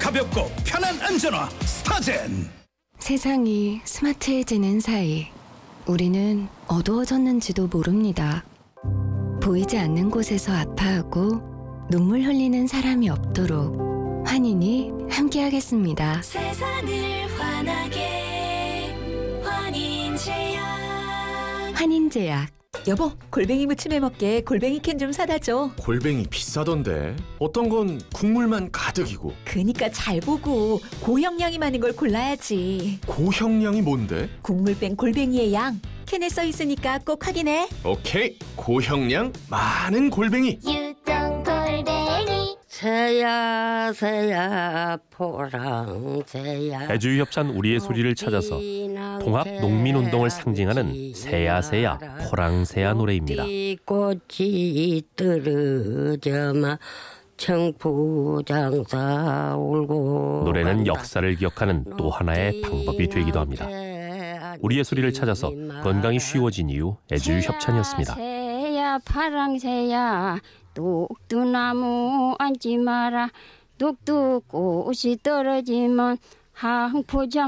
가볍고 편한 안전화 스타젠. 세상이 스마트해지는 사이 우리는 어두워졌는지도 모릅니다. 보이지 않는 곳에서 아파하고 눈물 흘리는 사람이 없도록 환인이 함께하겠습니다. 세상을 환하게 환인제약. 환인제약. 여보, 골뱅이 무침 해먹게 골뱅이 캔 좀 사다 줘. 골뱅이 비싸던데. 어떤 건 국물만 가득이고. 그니까 잘 보고 고형량이 많은 걸 골라야지. 고형량이 뭔데? 국물 뺀 골뱅이의 양. 캔에 써 있으니까 꼭 확인해. 오케이, 고형량 많은 골뱅이. 유정 골뱅이. 새야 새야 포랑새야. 애주협찬 우리의 소리를 찾아서 통합 농민운동을 상징하는 새야새야 포랑새야 노래입니다. 꽃이 떨어져마 청포장사 울고. 노래는 역사를 기억하는 또 하나의 방법이 되기도 합니다. 우리의 소리를 찾아서 건강이 쉬워진 이유 애주협찬이었습니다. 새야 파랑새야 뚝뚝나무 앉지 마라. 뚝뚝 꽃이 떨어지면 항포장